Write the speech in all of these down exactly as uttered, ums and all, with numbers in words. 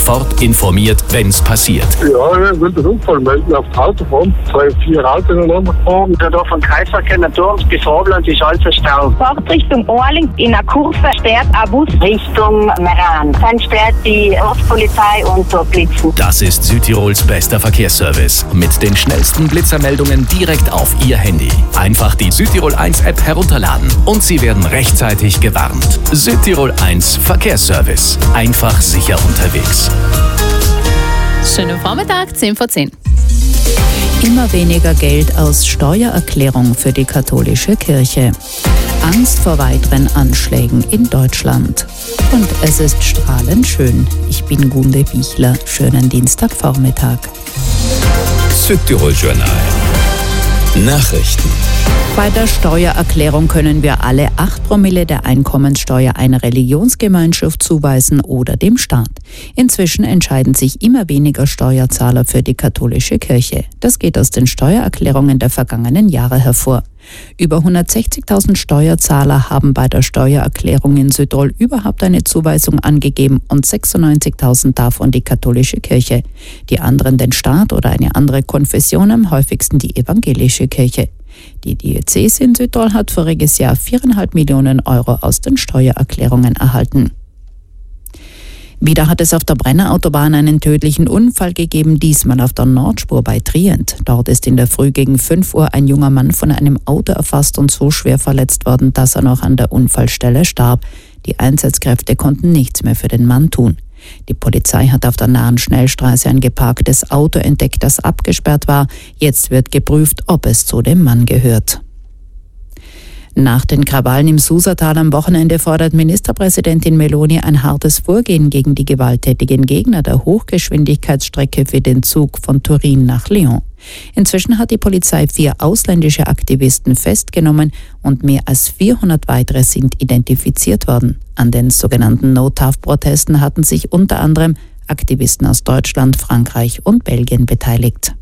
sofort informiert, wenn's passiert. Ja, ich will den Unfall melden auf der Autobahn. Zwei, vier Autos ineinander gefahren. Da da vom Kreisverkehr natürlich bis Vorland ist alles ein Stau. Fahrt Richtung Orling in einer Kurve sperrt ein Bus Richtung Meran. Dann sperrt die Ortspolizei und dort blitzen. Das ist Südtirols bester Verkehrsservice. Mit den schnellsten Blitzermeldungen direkt auf Ihr Handy. Einfach die Südtirol eins App herunterladen und Sie werden rechtzeitig gewarnt. Südtirol eins Verkehrsservice. Einfach sicher unterwegs. Schönen Vormittag, zehn vor zehn. Immer weniger Geld aus Steuererklärung für die katholische Kirche. Angst vor weiteren Anschlägen in Deutschland. Und es ist strahlend schön. Ich bin Gunde Bichler. Schönen Dienstagvormittag. Südtirol Journal. Nachrichten. Bei der Steuererklärung können wir alle acht Promille der Einkommenssteuer einer Religionsgemeinschaft zuweisen oder dem Staat. Inzwischen entscheiden sich immer weniger Steuerzahler für die katholische Kirche. Das geht aus den Steuererklärungen der vergangenen Jahre hervor. Über hundertsechzigtausend Steuerzahler haben bei der Steuererklärung in Südtirol überhaupt eine Zuweisung angegeben und sechsundneunzigtausend davon die katholische Kirche. Die anderen den Staat oder eine andere Konfession, am häufigsten die evangelische Kirche. Die Diözese in Südtirol hat voriges Jahr viereinhalb Millionen Euro aus den Steuererklärungen erhalten. Wieder hat es auf der Brennerautobahn einen tödlichen Unfall gegeben, diesmal auf der Nordspur bei Trient. Dort ist in der Früh gegen fünf Uhr ein junger Mann von einem Auto erfasst und so schwer verletzt worden, dass er noch an der Unfallstelle starb. Die Einsatzkräfte konnten nichts mehr für den Mann tun. Die Polizei hat auf der nahen Schnellstraße ein geparktes Auto entdeckt, das abgesperrt war. Jetzt wird geprüft, ob es zu dem Mann gehört. Nach den Krawallen im Susatal am Wochenende fordert Ministerpräsidentin Meloni ein hartes Vorgehen gegen die gewalttätigen Gegner der Hochgeschwindigkeitsstrecke für den Zug von Turin nach Lyon. Inzwischen hat die Polizei vier ausländische Aktivisten festgenommen und mehr als vierhundert weitere sind identifiziert worden. An den sogenannten No-T A F-Protesten hatten sich unter anderem Aktivisten aus Deutschland, Frankreich und Belgien beteiligt.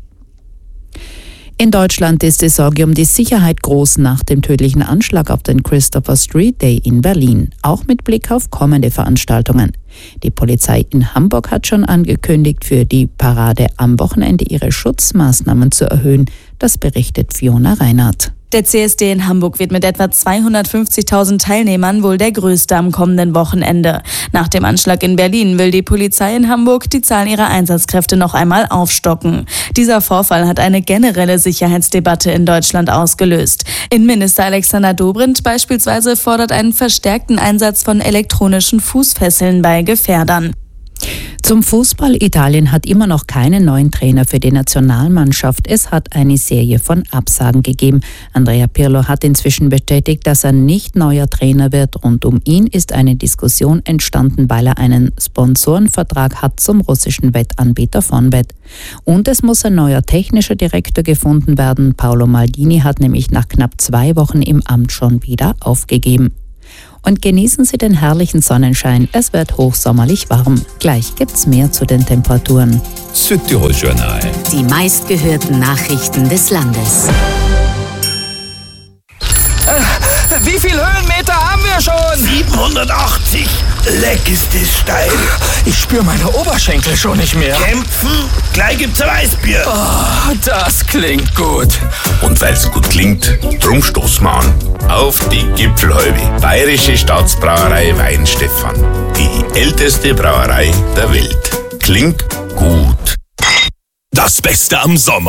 In Deutschland ist die Sorge um die Sicherheit groß nach dem tödlichen Anschlag auf den Christopher Street Day in Berlin, auch mit Blick auf kommende Veranstaltungen. Die Polizei in Hamburg hat schon angekündigt, für die Parade am Wochenende ihre Schutzmaßnahmen zu erhöhen. Das berichtet Fiona Reinhardt. Der C S D in Hamburg wird mit etwa zweihundertfünfzigtausend Teilnehmern wohl der größte am kommenden Wochenende. Nach dem Anschlag in Berlin will die Polizei in Hamburg die Zahl ihrer Einsatzkräfte noch einmal aufstocken. Dieser Vorfall hat eine generelle Sicherheitsdebatte in Deutschland ausgelöst. Innenminister Alexander Dobrindt beispielsweise fordert einen verstärkten Einsatz von elektronischen Fußfesseln bei Gefährdern. Zum Fußball. Italien hat immer noch keinen neuen Trainer für die Nationalmannschaft. Es hat eine Serie von Absagen gegeben. Andrea Pirlo hat inzwischen bestätigt, dass er nicht neuer Trainer wird. Und um ihn ist eine Diskussion entstanden, weil er einen Sponsorenvertrag hat zum russischen Wettanbieter Fonbet. Und es muss ein neuer technischer Direktor gefunden werden. Paolo Maldini hat nämlich nach knapp zwei Wochen im Amt schon wieder aufgegeben. Und genießen Sie den herrlichen Sonnenschein. Es wird hochsommerlich warm. Gleich gibt's mehr zu den Temperaturen. Südtirol Journal. Die meistgehörten Nachrichten des Landes. Äh, wie viel Höhenmeter haben wir schon? siebenhundertachtzig. Leck ist das steil. Ich spüre meine Oberschenkel schon nicht mehr. Kämpfen? Gleich gibt's ein Weißbier. Oh, das klingt gut. Und weil's gut klingt, drum stoßen wir an. Auf die Gipfelhäube. Bayerische Staatsbrauerei Weinstefan. Die älteste Brauerei der Welt. Klingt gut. Das Beste am Sommer.